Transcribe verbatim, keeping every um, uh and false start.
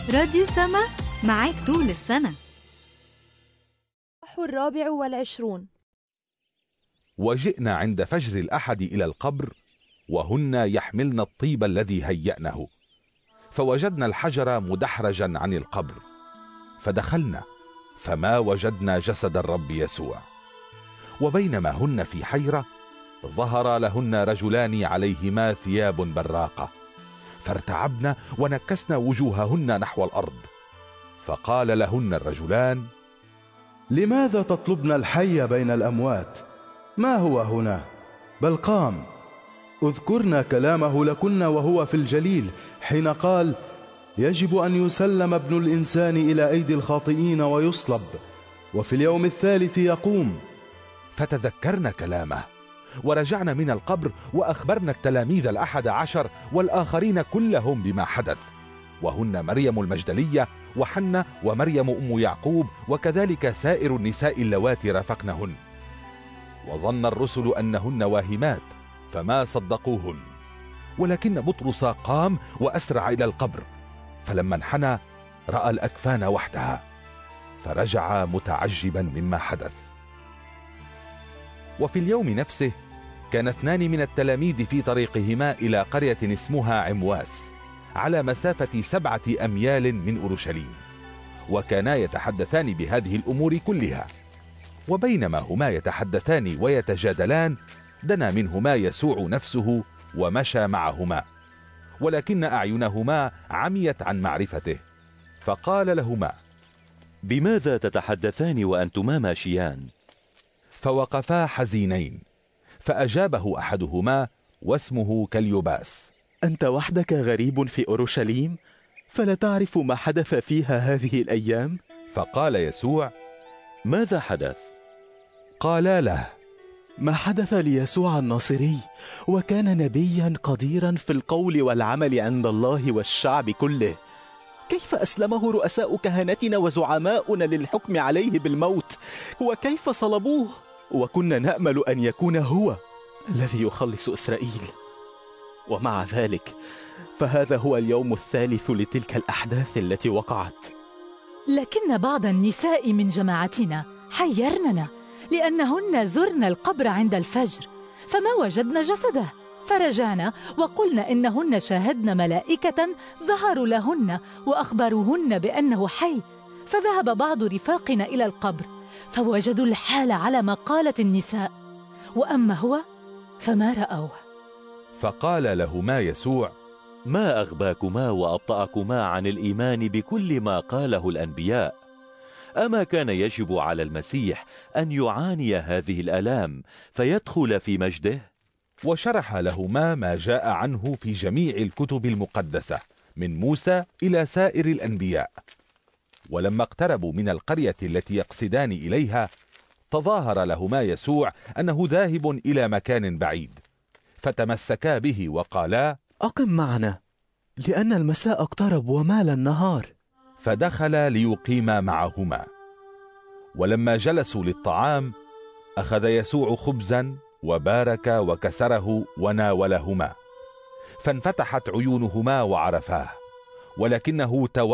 راديو سما معاك طول السنة. الرابع والعشرون. وجئنا عند فجر الأحد إلى القبر وهن يحملن الطيب الذي هيأنه، فوجدنا الحجر مدحرجا عن القبر، فدخلنا فما وجدنا جسد الرب يسوع. وبينما هن في حيرة ظهر لهن رجلان عليهما ثياب براقة، فارتعبن ونكسن وجوههن نحو الأرض. فقال لهن الرجلان: لماذا تطلبن الحي بين الأموات؟ ما هو هنا، بل قام. اذكرنا كلامه لكن وهو في الجليل حين قال: يجب أن يسلم ابن الإنسان إلى أيدي الخاطئين ويصلب، وفي اليوم الثالث يقوم. فتذكرنا كلامه، ورجعنا من القبر وأخبرنا التلاميذ الأحد عشر والآخرين كلهم بما حدث، وهن مريم المجدلية وحنة ومريم أم يعقوب، وكذلك سائر النساء اللواتي رافقنهن. وظن الرسل أنهن واهمات فما صدقوهن، ولكن بطرس قام وأسرع إلى القبر، فلما انحنى رأى الأكفان وحدها، فرجع متعجبا مما حدث. وفي اليوم نفسه كان اثنان من التلاميذ في طريقهما إلى قرية اسمها عمواس على مسافة سبعة أميال من أورشليم، وكانا يتحدثان بهذه الأمور كلها. وبينما هما يتحدثان ويتجادلان دنا منهما يسوع نفسه ومشى معهما، ولكن أعينهما عميت عن معرفته، فقال لهما: بماذا تتحدثان وأنتما ماشيان؟ فوقفا حزينين، فأجابه أحدهما واسمه كليوباس: أنت وحدك غريب في أورشليم، فلا تعرف ما حدث فيها هذه الأيام؟ فقال يسوع: ماذا حدث؟ قالا له: ما حدث ليسوع الناصري، وكان نبيا قديرا في القول والعمل عند الله والشعب كله. كيف أسلمه رؤساء كهنتنا وزعماؤنا للحكم عليه بالموت، وكيف صلبوه، وكنا نأمل أن يكون هو الذي يخلص إسرائيل. ومع ذلك فهذا هو اليوم الثالث لتلك الأحداث التي وقعت. لكن بعض النساء من جماعتنا حيرننا، لأنهن زرن القبر عند الفجر فما وجدن جسده، فرجعنا وقلنا إنهن شاهدن ملائكة ظهروا لهن وأخبروهن بأنه حي. فذهب بعض رفاقنا إلى القبر فوجدوا الحال على ما قالت النساء، وأما هو فما رأوه. فقال لهما يسوع: ما أغباكما وأبطأكما عن الإيمان بكل ما قاله الأنبياء؟ أما كان يجب على المسيح أن يعاني هذه الآلام فيدخل في مجده؟ وشرح لهما ما جاء عنه في جميع الكتب المقدسة من موسى إلى سائر الأنبياء. ولما اقتربوا من القرية التي يقصدان إليها تظاهر لهما يسوع أنه ذاهب إلى مكان بعيد، فتمسكا به وقالا: أقم معنا، لأن المساء اقترب ومال النهار. فدخل ليقيما معهما. ولما جلسوا للطعام أخذ يسوع خبزا وبارك وكسره وناولهما، فانفتحت عيونهما وعرفاه، ولكنه توقف